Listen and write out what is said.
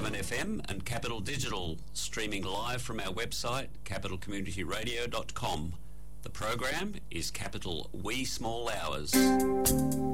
Capital 97 FM and Capital Digital, streaming live from our website, capitalcommunityradio.com. The program is Capital Wee Small Hours.